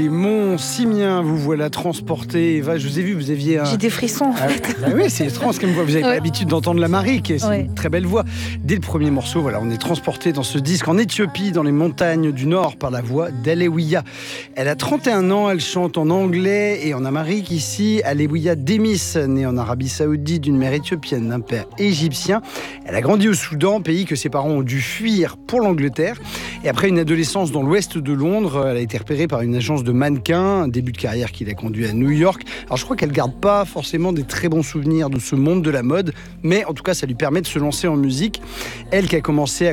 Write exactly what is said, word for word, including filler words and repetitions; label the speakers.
Speaker 1: les monts Simiens, vous voilà transporté. Eva, je vous ai vu, vous aviez un...
Speaker 2: J'ai des frissons en
Speaker 1: Ah,
Speaker 2: fait.
Speaker 1: bah oui, c'est étrange comme voix. Vous avez
Speaker 2: Ouais.
Speaker 1: pas l'habitude d'entendre la Marique, c'est
Speaker 2: Ouais.
Speaker 1: une très belle voix. Dès le premier morceau, voilà, on est transporté dans ce disque en Éthiopie, dans les montagnes du Nord, par la voix d'Alewiya. Elle a trente et un ans, elle chante en anglais et en amharique. Ici, Alewiya Demis, née en Arabie Saoudite d'une mère éthiopienne, d'un père égyptien. Elle a grandi au Soudan, pays que ses parents ont dû fuir pour l'Angleterre. Et après une adolescence dans l'ouest de Londres, elle a été repérée par une agence de mannequins, un début de carrière qui l'a conduit à New York. Alors je crois qu'elle garde pas forcément des très bons souvenirs de ce monde de la mode, mais en tout cas ça lui permet de se lancer en musique. Elle qui a commencé à